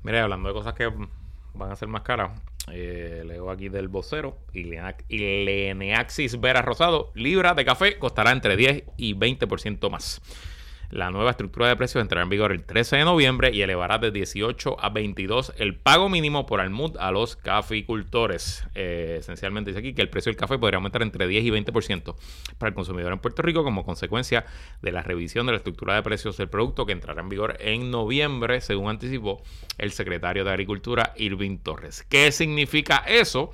Mira, hablando de cosas que van a ser más caras, leo aquí del vocero, Ileneaxis Vera Rosado, libra de café costará entre 10 y 20% más. La nueva estructura de precios entrará en vigor el 13 de noviembre y elevará de 18 a 22 el pago mínimo por almud a los caficultores. Esencialmente dice aquí que el precio del café podría aumentar entre 10 y 20% para el consumidor en Puerto Rico como consecuencia de la revisión de la estructura de precios del producto que entrará en vigor en noviembre, según anticipó el secretario de Agricultura, Irving Torres. ¿Qué significa eso?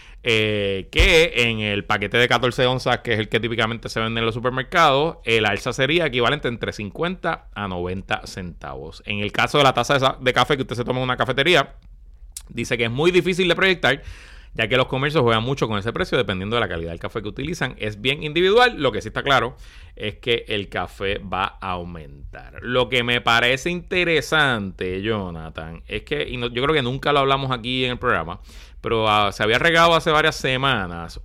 Que en el paquete de 14 onzas, que es el que típicamente se vende en los supermercados, el alza sería equivalente entre 50 a 90 centavos. En el caso de la taza de café que usted se toma en una cafetería, dice que es muy difícil de proyectar, ya que los comercios juegan mucho con ese precio dependiendo de la calidad del café que utilizan. Es bien individual. Lo que sí está claro es que el café va a aumentar. Lo que me parece interesante, Jonathan, es que, yo creo que nunca lo hablamos aquí en el programa, pero se había regado hace varias semanas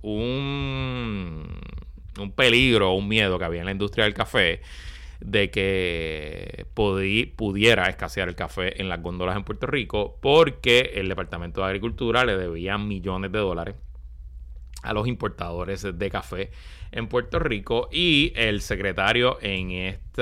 un peligro, un miedo que había en la industria del café de que pudiera escasear el café en las góndolas en Puerto Rico porque el Departamento de Agricultura le debía millones de dólares a los importadores de café en Puerto Rico, y el secretario en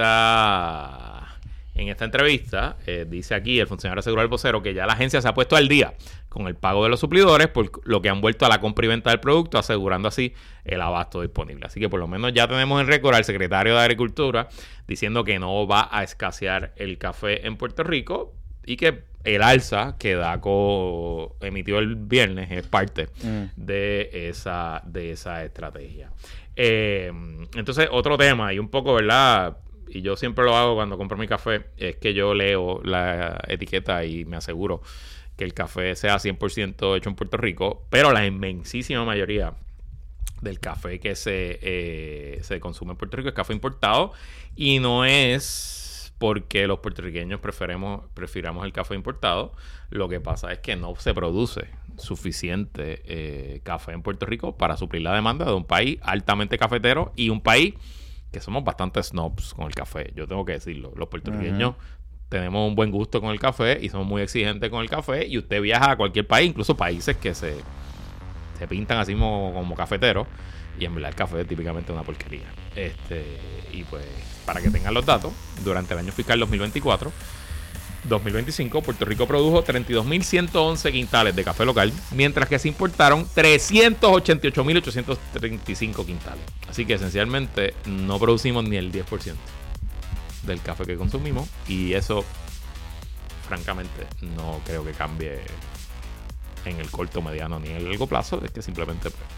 esta entrevista dice aquí, el funcionario aseguró al vocero, que ya la agencia se ha puesto al día con el pago de los suplidores por lo que han vuelto a la compra y venta del producto, asegurando así el abasto disponible. Así que por lo menos ya tenemos en récord al secretario de Agricultura diciendo que no va a escasear el café en Puerto Rico y que el alza que DACO emitió el viernes es parte de esa estrategia. Entonces, otro tema, y un poco, ¿verdad?, y yo siempre lo hago cuando compro mi café, es que yo leo la etiqueta y me aseguro que el café sea 100% hecho en Puerto Rico, pero la inmensísima mayoría del café que se consume en Puerto Rico es café importado, y no es porque los puertorriqueños prefiramos el café importado. Lo que pasa es que no se produce suficiente café en Puerto Rico para suplir la demanda de un país altamente cafetero y un país que somos bastante snobs con el café. Yo tengo que decirlo. Los puertorriqueños tenemos un buen gusto con el café y somos muy exigentes con el café. Y usted viaja a cualquier país, incluso países que se pintan así como cafeteros, y en verdad el café es típicamente una porquería. Y pues, para que tengan los datos, durante el año fiscal 2024-2025, Puerto Rico produjo 32.111 quintales de café local, mientras que se importaron 388.835 quintales. Así que esencialmente no producimos ni el 10% del café que consumimos, y eso francamente no creo que cambie en el corto, mediano ni en el largo plazo. Es que simplemente pues,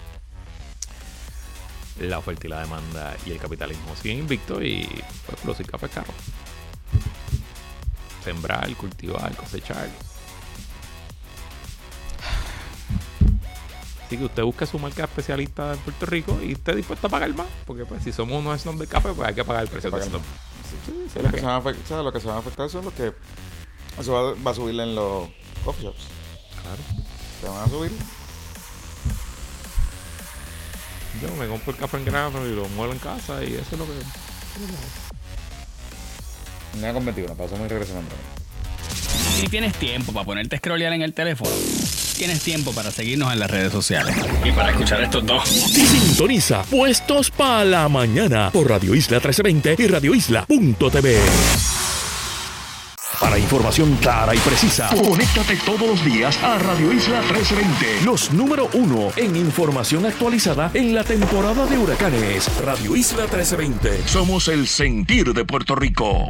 la oferta y la demanda y el capitalismo siguen invictos, y pues producir café es caro. Sembrar, cultivar, cosechar. Así que usted busque su marca especialista en Puerto Rico y esté dispuesto a pagar más, porque pues si somos unos snobs del café, pues hay que pagar el precio del snob. Lo que se van a afectar son los que eso va a subir en los coffee shops. Claro. Se van a subir. Yo me compro el café en grano y lo muelo en casa, y eso es lo que... Una con 21, pasamos y regresamos. Si tienes tiempo para ponerte a scrollear en el teléfono, tienes tiempo para seguirnos en las redes sociales y para escuchar estos dos. Sintoniza Puestos para la Mañana por Radio Isla 1320 y radioisla.tv. Para información clara y precisa, conéctate todos los días a Radio Isla 1320. Los número 1 en información actualizada en la temporada de huracanes. Radio Isla 1320. Somos el sentir de Puerto Rico.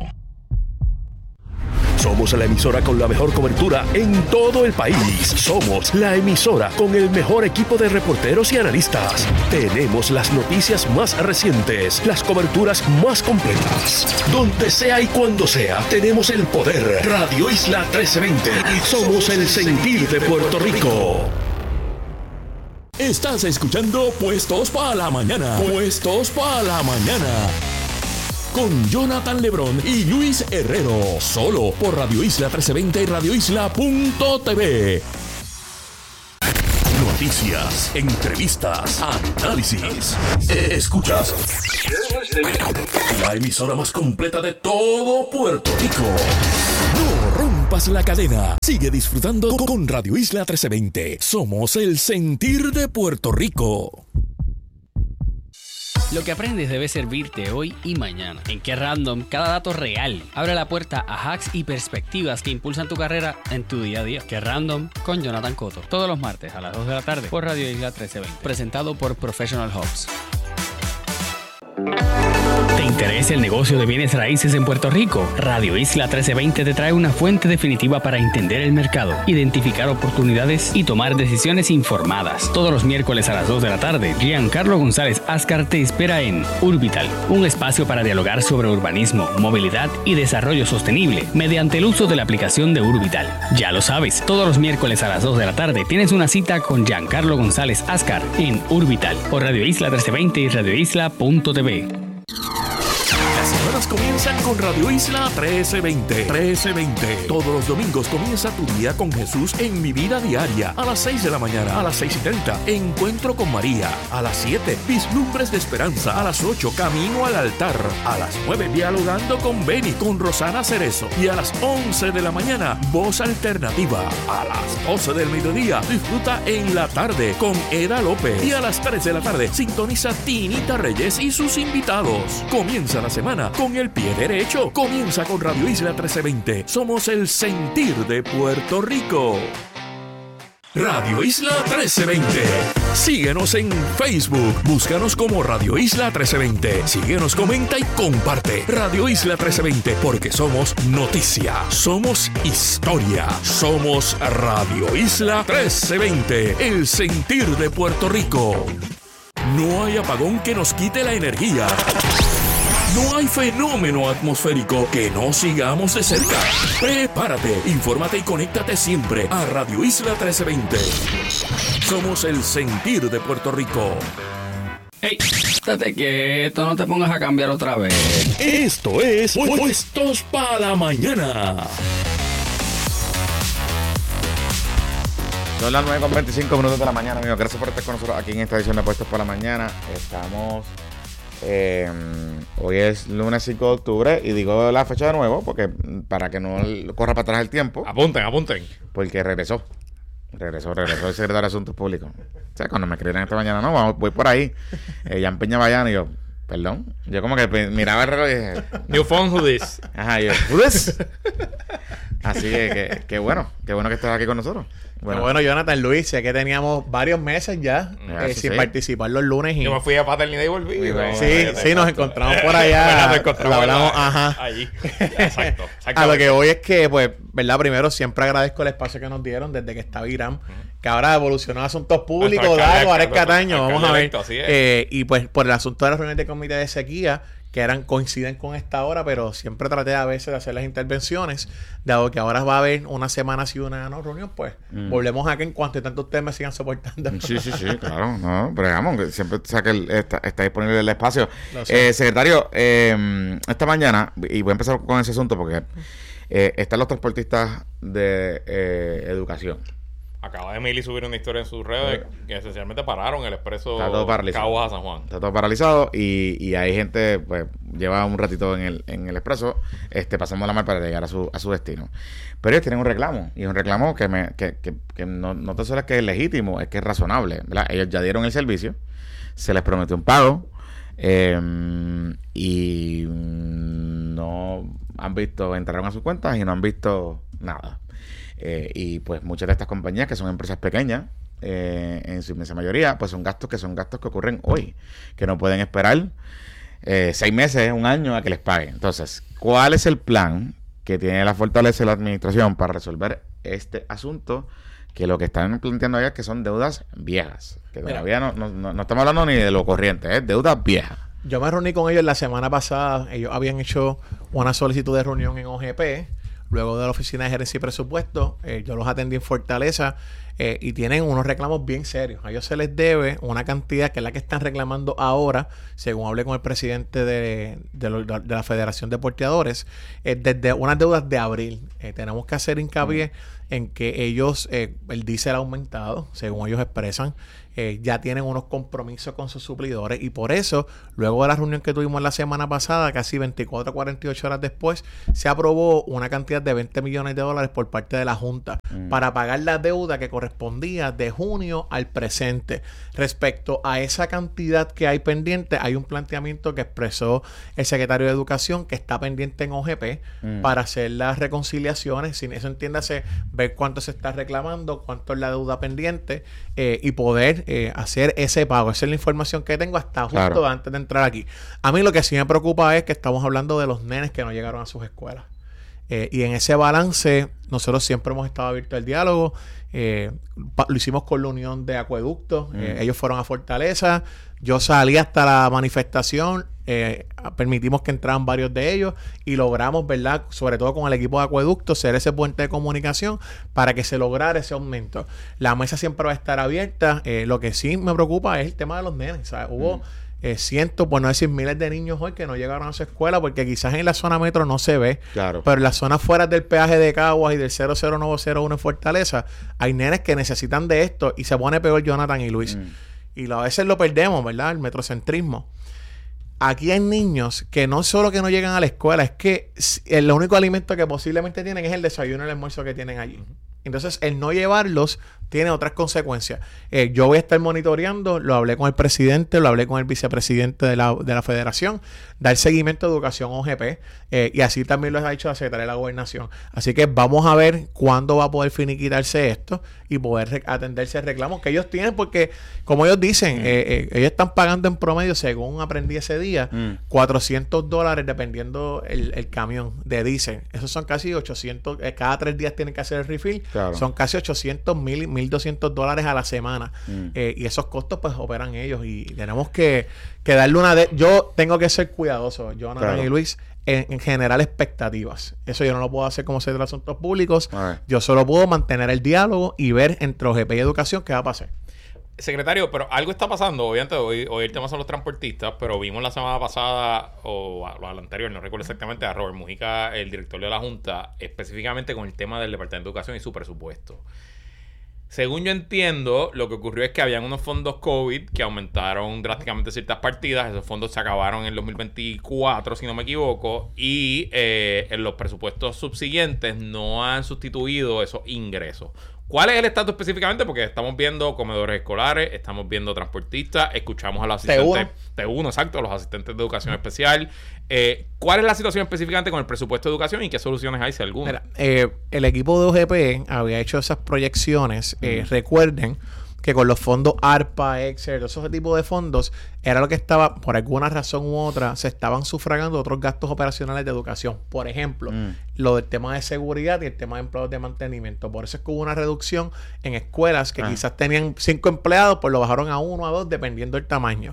Somos la emisora con la mejor cobertura en todo el país. Somos la emisora con el mejor equipo de reporteros y analistas. Tenemos las noticias más recientes, las coberturas más completas. Donde sea y cuando sea, tenemos el poder. Radio Isla 1320. Somos el sentir de Puerto Rico. Estás escuchando Puestos para la Mañana. Puestos para la Mañana. Con Jonathan Lebrón y Luis Herrero. Solo por Radio Isla 1320 y radioisla.tv. Noticias, entrevistas, análisis. Escuchas la emisora más completa de todo Puerto Rico. No rompas tomas la cadena. Sigue disfrutando con Radio Isla 1320. Somos el sentir de Puerto Rico. Lo que aprendes debe servirte hoy y mañana. En Que Random, cada dato real abre la puerta a hacks y perspectivas que impulsan tu carrera en tu día a día. Que Random con Jonathan Cotto. Todos los martes a las 2 de la tarde por Radio Isla 1320. Presentado por Professional Hubs. ¿Te interesa el negocio de bienes raíces en Puerto Rico? Radio Isla 1320 te trae una fuente definitiva para entender el mercado, identificar oportunidades y tomar decisiones informadas. Todos los miércoles a las 2 de la tarde, Giancarlo González Ascar te espera en Urbital, un espacio para dialogar sobre urbanismo, movilidad y desarrollo sostenible mediante el uso de la aplicación de Urbital. Ya lo sabes, todos los miércoles a las 2 de la tarde tienes una cita con Giancarlo González Ascar en Urbital por Radio Isla 1320 y radioisla.tv. Las semanas comienzan con Radio Isla 1320. 1320. Todos los domingos comienza tu día con Jesús en Mi Vida Diaria. A las 6 de la mañana, a las 6:30, Encuentro con María. A las 7, Vislumbres de Esperanza. A las 8, Camino al Altar. A las 9, Dialogando con Beni, con Rosana Cerezo. Y a las 11 de la mañana, Voz Alternativa. A las 12 del mediodía, disfruta En la Tarde con Eda López. Y a las 3 de la tarde, sintoniza Tinita Reyes y sus invitados. Comienza la semana con el pie derecho. Comienza con Radio Isla 1320. Somos el sentir de Puerto Rico. Radio Isla 1320. Síguenos en Facebook. Búscanos como Radio Isla 1320. Síguenos, comenta y comparte. Radio Isla 1320, porque somos noticia, somos historia, somos Radio Isla 1320. El sentir de Puerto Rico. No hay apagón que nos quite la energía. No hay fenómeno atmosférico que no sigamos de cerca. Prepárate, infórmate y conéctate siempre a Radio Isla 1320. Somos el sentir de Puerto Rico. ¡Ey! Estate quieto, no te pongas a cambiar otra vez. Esto es Puestos para la Mañana. Son las 9:25 de la mañana, amigos. Gracias por estar con nosotros aquí en esta edición de Puestos para la Mañana. Estamos... hoy es lunes 5 de octubre y digo la fecha de nuevo porque para que no corra para atrás el tiempo. Apunten. Porque regresó el secretario de Asuntos Públicos. O sea, cuando me escribieron esta mañana, no, voy por ahí. Jan Peña Bayán y yo, perdón. Yo como que miraba el reloj y dije, New phone, who this? Ajá, yo, who this? Así que bueno que estés aquí con nosotros. Bueno, Jonathan, Luis, sé que teníamos varios meses ya sin participar los lunes. Y... Yo me fui a paternidad y volví. Sí, nos encontramos por allá. Hablamos, allí. Exacto. A lo que voy es que, pues, ¿verdad? Primero, siempre agradezco el espacio que nos dieron desde que está Irán, que ahora evolucionó a asuntos públicos, ahora es Cataño, vamos a ver. Y pues, por el asunto de las reuniones de comité de sequía, que coinciden con esta hora, pero siempre traté a veces de hacer las intervenciones, dado que ahora va a haber una semana sí una no reunión, pues volvemos a que en cuanto tanto ustedes me sigan soportando. Sí, claro, no, pero digamos, siempre está disponible el espacio. Secretario, esta mañana, y voy a empezar con ese asunto porque están los transportistas de educación. Acaba de Mili subir una historia en sus redes que esencialmente pararon el expreso Caguas a San Juan. Está todo paralizado y hay gente, pues, lleva un ratito en el expreso pasando la mar para llegar a su destino. Pero ellos tienen un reclamo, y un reclamo que no tan solo es que es legítimo, es que es razonable, ¿verdad? Ellos ya dieron el servicio, se les prometió un pago y no han visto, entraron a sus cuentas y no han visto nada. Y pues muchas de estas compañías, que son empresas pequeñas, en su inmensa mayoría, pues son gastos que ocurren hoy, que no pueden esperar 6 meses, un año a que les paguen. Entonces, ¿cuál es el plan que tiene la fortaleza de la administración para resolver este asunto? Que lo que están planteando allá es que son deudas viejas, que todavía no estamos hablando ni de lo corriente, es deudas viejas. Yo me reuní con ellos la semana pasada. Ellos habían hecho una solicitud de reunión en OGP, luego de la Oficina de Gerencia y Presupuesto. Yo los atendí en Fortaleza y tienen unos reclamos bien serios. A ellos se les debe una cantidad que es la que están reclamando ahora, según hablé con el presidente de la Federación de Porteadores, desde unas deudas de abril. Tenemos que hacer hincapié en que ellos, el diésel ha aumentado, según ellos expresan. ya tienen unos compromisos con sus suplidores, y por eso, luego de la reunión que tuvimos la semana pasada, casi 24 a 48 horas después, se aprobó una cantidad de $20 millones por parte de la Junta para pagar la deuda que correspondía de junio al presente. Respecto a esa cantidad que hay pendiente, hay un planteamiento que expresó el secretario de Educación que está pendiente en OGP para hacer las reconciliaciones. Sin eso, entiéndase, ver cuánto se está reclamando, cuánto es la deuda pendiente y poder hacer ese pago. Esa es la información que tengo hasta justo antes de entrar aquí. A mí lo que sí me preocupa es que estamos hablando de los nenes que no llegaron a sus escuelas. Y en ese balance, nosotros siempre hemos estado abiertos al diálogo. Lo hicimos con la Unión de Acueductos. Ellos fueron a Fortaleza. Yo salí hasta la manifestación. Permitimos que entraran varios de ellos y logramos, ¿verdad?, sobre todo con el equipo de Acueductos, ser ese puente de comunicación para que se lograra ese aumento. La mesa siempre va a estar abierta. Lo que sí me preocupa es el tema de los nenes. ¿Sabes? Hubo cientos, por no decir miles de niños hoy que no llegaron a su escuela porque quizás en la zona metro no se ve, pero en las zonas fuera del peaje de Caguas y del 00901 en Fortaleza hay nenes que necesitan de esto y se pone peor Jonathan y Luis. Y a veces lo perdemos, ¿verdad? El metrocentrismo. Aquí hay niños que no solo que no llegan a la escuela, es que el único alimento que posiblemente tienen es el desayuno y el almuerzo que tienen allí. Entonces, el no llevarlos tiene otras consecuencias. Yo voy a estar monitoreando, lo hablé con el presidente, lo hablé con el vicepresidente de la federación, dar seguimiento a educación OGP, y así también lo ha hecho la Secretaría de la Gobernación. Así que vamos a ver cuándo va a poder finiquitarse esto y poder atenderse a reclamos que ellos tienen, porque, como ellos dicen, ellos están pagando en promedio, según aprendí ese día, $400 dependiendo el camión de diésel. Esos son casi 800, cada 3 días tienen que hacer el refill. Son casi 800, $1,200 a la semana. Y esos costos pues operan ellos y tenemos que darle yo tengo que ser cuidadoso, Jonathan y Luis, en generar expectativas. Eso yo no lo puedo hacer como secretario de Asuntos Públicos. Yo solo puedo mantener el diálogo y ver entre OGP y Educación qué va a pasar. Secretario, pero algo está pasando. Obviamente hoy el tema son los transportistas, pero vimos la semana pasada o a lo anterior, no recuerdo exactamente, a Robert Mujica, el director de la Junta, específicamente con el tema del Departamento de Educación y su presupuesto. Según yo entiendo, lo que ocurrió es que habían unos fondos COVID que aumentaron drásticamente ciertas partidas. Esos fondos se acabaron en el 2024, si no me equivoco, y en los presupuestos subsiguientes no han sustituido esos ingresos. ¿Cuál es el estatus específicamente? Porque estamos viendo comedores escolares, estamos viendo transportistas, escuchamos a los asistentes T1, exacto, los asistentes de educación especial. ¿Cuál es la situación específicamente con el presupuesto de educación y qué soluciones hay, si alguna? Mira, el equipo de OGP había hecho esas proyecciones. Recuerden que con los fondos ARPA, Excel, esos tipos de fondos, era lo que estaba, por alguna razón u otra, se estaban sufragando otros gastos operacionales de educación. Por ejemplo, lo del tema de seguridad y el tema de empleados de mantenimiento. Por eso es que hubo una reducción en escuelas que quizás tenían 5 empleados, pues lo bajaron a 1 a 2, dependiendo del tamaño.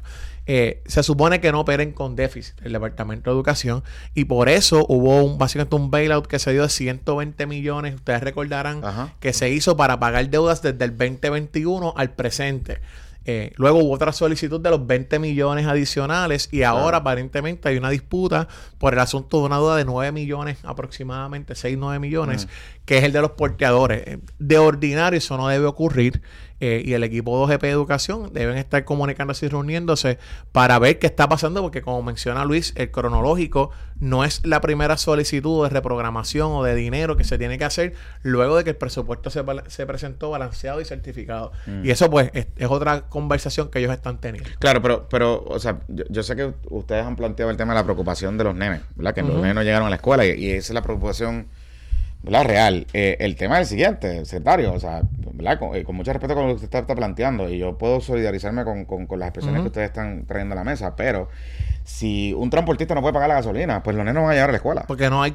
Se supone que no operen con déficit el Departamento de Educación y por eso hubo básicamente un bailout que se dio de 120 millones. Ustedes recordarán que se hizo para pagar deudas desde el 2021 al presente. Luego hubo otra solicitud de los 20 millones adicionales y ahora aparentemente hay una disputa por el asunto de una deuda de 9 millones aproximadamente, 6-9 millones, que es el de los porteadores. De ordinario eso no debe ocurrir. Y el equipo de OGP de Educación deben estar comunicándose y reuniéndose para ver qué está pasando, porque como menciona Luis, el cronológico no es la primera solicitud de reprogramación o de dinero que se tiene que hacer luego de que el presupuesto se presentó balanceado y certificado. Y eso pues es otra conversación que ellos están teniendo. Claro, pero o sea, yo sé que ustedes han planteado el tema de la preocupación de los nenes, ¿verdad? Que los nenes no llegaron a la escuela y esa es la preocupación, ¿verdad? Real. El tema es el siguiente, secretario, o sea, ¿verdad? Con mucho respeto con lo que usted está planteando, y yo puedo solidarizarme con las expresiones que ustedes están trayendo a la mesa, pero si un transportista no puede pagar la gasolina, pues los nenes no van a llegar a la escuela. Porque no hay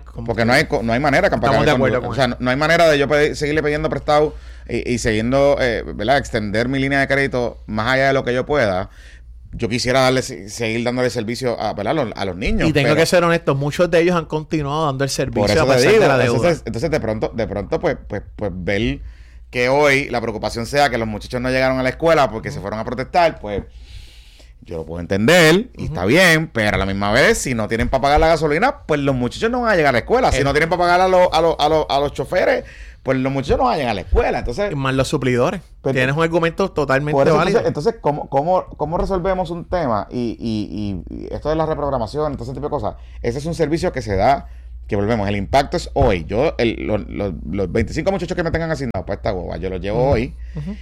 manera que estamos de acuerdo con o sea, no hay manera de yo seguirle pidiendo prestado y siguiendo, ¿verdad? Extender mi línea de crédito más allá de lo que yo pueda. Yo quisiera seguir dándole servicio a los niños. Y tengo que ser honesto, muchos de ellos han continuado dando el servicio por eso a pesar de la deuda. Entonces de pronto pues ver que hoy la preocupación sea que los muchachos no llegaron a la escuela porque se fueron a protestar, pues Yo lo puedo entender y está bien, pero a la misma vez, si no tienen para pagar la gasolina, pues los muchachos no van a llegar a la escuela. Si no tienen para pagar a los choferes, pues los muchachos no van a llegar a la escuela. Entonces, más los suplidores. Pero, tienes un argumento totalmente válido. Entonces, ¿cómo resolvemos un tema? Y esto de la reprogramación, todo ese tipo de cosas. Ese es un servicio que se da, que volvemos, el impacto es hoy. Yo, los 25 muchachos que me tengan asignados para esta boba, yo los llevo hoy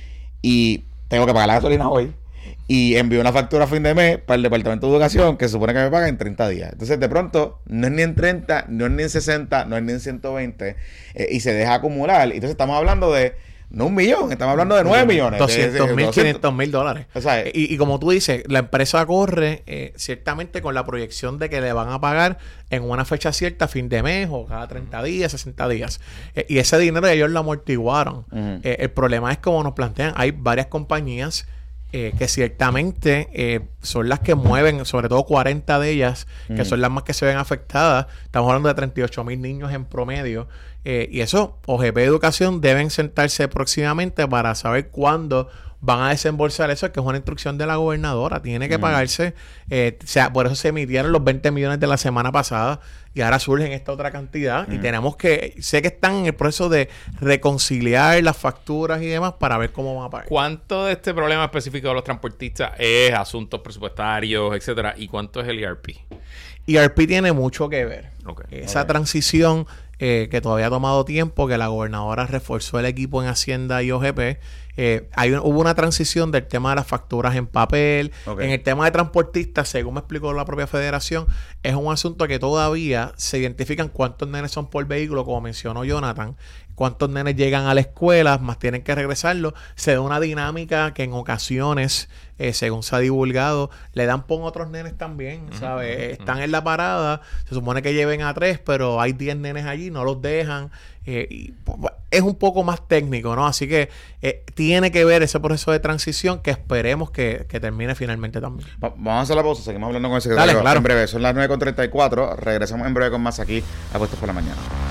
y tengo que pagar la gasolina hoy. Y envío una factura a fin de mes para el Departamento de Educación que se supone que me paga en 30 días. Entonces, de pronto, no es ni en 30, no es ni en 60, no es ni en 120 y se deja acumular. Entonces, estamos hablando de, no 1 millón, estamos hablando de 9 millones. 200,000, 500,000 dólares. O sea, y como tú dices, la empresa corre ciertamente con la proyección de que le van a pagar en una fecha cierta, a fin de mes o cada 30 días, 60 días. Y ese dinero ellos lo amortiguaron. El problema es como nos plantean, hay varias compañías que ciertamente son las que mueven, sobre todo 40 de ellas, que son las más que se ven afectadas. Estamos hablando de 38,000 niños en promedio. Y eso, OGP Educación deben sentarse próximamente para saber cuándo van a desembolsar eso, que es una instrucción de la gobernadora. Tiene que pagarse. Por eso se emitieron los 20 millones de la semana pasada y ahora surgen esta otra cantidad. Y tenemos que... Sé que están en el proceso de reconciliar las facturas y demás para ver cómo van a pagar. ¿Cuánto de este problema específico de los transportistas es asuntos presupuestarios, etcétera? ¿Y cuánto es el ERP? ERP tiene mucho que ver. Esa transición que todavía ha tomado tiempo, que la gobernadora reforzó el equipo en Hacienda y OGP. Hubo una transición del tema de las facturas en papel. En el tema de transportistas, según me explicó la propia federación, es un asunto que todavía se identifican cuántos nenes son por vehículo, como mencionó Jonathan, cuántos nenes llegan a la escuela, más tienen que regresarlo. Se da una dinámica que en ocasiones, según se ha divulgado, le dan pon a otros nenes también, ¿sabes? Están en la parada, se supone que lleven a 3, pero hay 10 nenes allí, no los dejan. Es un poco más técnico, ¿no? Así que tiene que ver ese proceso de transición que esperemos que termine finalmente también. Vamos a hacer la pausa, seguimos hablando con el secretario. Dale, claro. En breve, son las 9:34, regresamos en breve con más aquí a Puestos por la Mañana.